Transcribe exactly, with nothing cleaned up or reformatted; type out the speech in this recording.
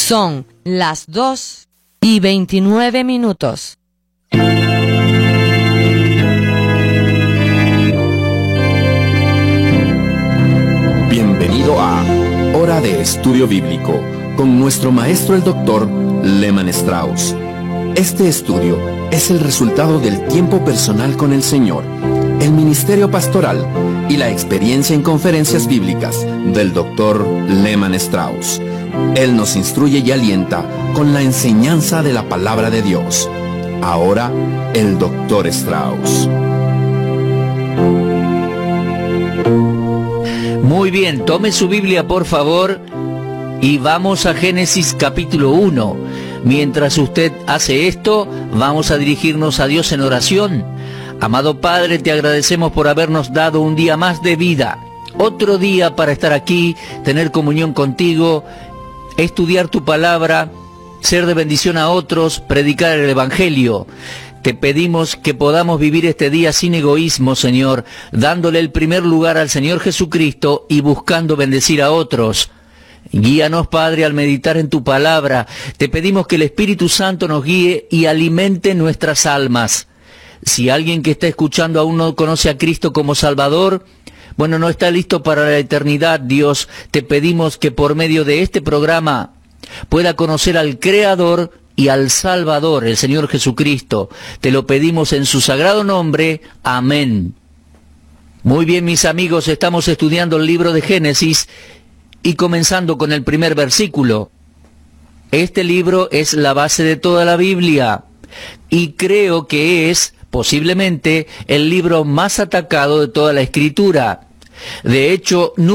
Son las dos y veintinueve minutos. Bienvenido a Hora de Estudio Bíblico con nuestro maestro el doctor Lehman Strauss. Este estudio es el resultado del tiempo personal con el Señor, el ministerio pastoral y la experiencia en conferencias bíblicas del doctor Lehman Strauss. Él nos instruye y alienta con la enseñanza de la palabra de Dios. Ahora, el doctor Strauss. Muy bien, tome su Biblia por favor y vamos a Génesis capítulo uno. Mientras usted hace esto, vamos a dirigirnos a Dios en oración. Amado Padre, te agradecemos por habernos dado un día más de vida, otro día para estar aquí, tener comunión contigo, estudiar tu palabra, ser de bendición a otros, predicar el Evangelio. Te pedimos que podamos vivir este día sin egoísmo, Señor, dándole el primer lugar al Señor Jesucristo y buscando bendecir a otros. Guíanos, Padre, al meditar en tu palabra. Te pedimos que el Espíritu Santo nos guíe y alimente nuestras almas. Si alguien que está escuchando aún no conoce a Cristo como Salvador, bueno, no está listo para la eternidad, Dios, te pedimos que por medio de este programa pueda conocer al Creador y al Salvador, el Señor Jesucristo. Te lo pedimos en su sagrado nombre. Amén. Muy bien, mis amigos, estamos estudiando el libro de Génesis y comenzando con el primer versículo. Este libro es la base de toda la Biblia y creo que es posiblemente el libro más atacado de toda la Escritura. De hecho,